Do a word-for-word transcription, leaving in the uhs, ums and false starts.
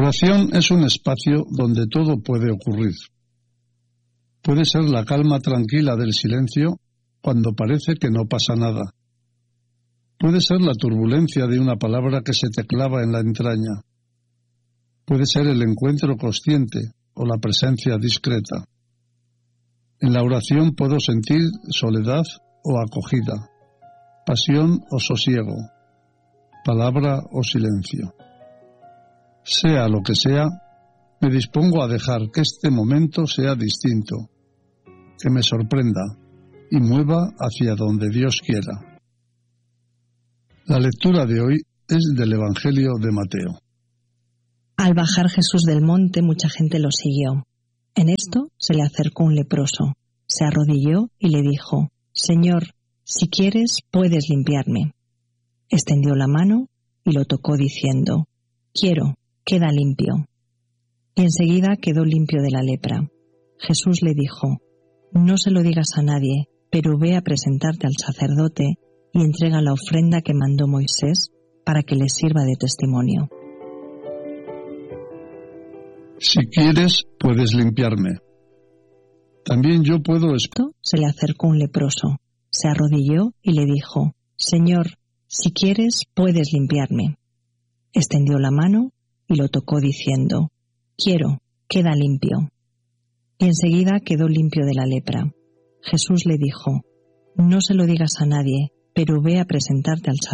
oración es un espacio donde todo puede ocurrir. Puede ser la calma tranquila del silencio cuando parece que no pasa nada. Puede ser la turbulencia de una palabra que se te clava en la entraña. Puede ser el encuentro consciente o la presencia discreta. En la oración puedo sentir soledad o acogida, pasión o sosiego, palabra o silencio. Sea lo que sea, me dispongo a dejar que este momento sea distinto, que me sorprenda y mueva hacia donde Dios quiera. La lectura de hoy es del Evangelio de Mateo. Al bajar Jesús del monte, mucha gente lo siguió. En esto se le acercó un leproso, se arrodilló y le dijo: «Señor, si quieres, puedes limpiarme». Extendió la mano y lo tocó diciendo: «Quiero, queda limpio». Y enseguida quedó limpio de la lepra. Jesús le dijo: «No se lo digas a nadie, pero ve a presentarte al sacerdote y entrega la ofrenda que mandó Moisés para que les sirva de testimonio». Si quieres, puedes limpiarme. También yo puedo... Esto se le acercó un leproso, se arrodilló y le dijo: «Señor, si quieres, puedes limpiarme». Extendió la mano y lo tocó diciendo: «Quiero, queda limpio». Y enseguida quedó limpio de la lepra. Jesús le dijo: «No se lo digas a nadie, pero ve a presentarte al sacerdote